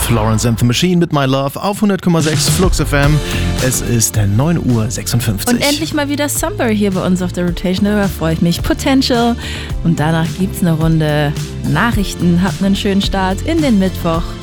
Florence and the Machine mit My Love auf 100,6 Flux FM. Es ist 9:56 Uhr. Und endlich mal wieder Summer hier bei uns auf der Rotation. Da freue ich mich. Potential. Und danach gibt's eine Runde Nachrichten. Habt einen schönen Start in den Mittwoch.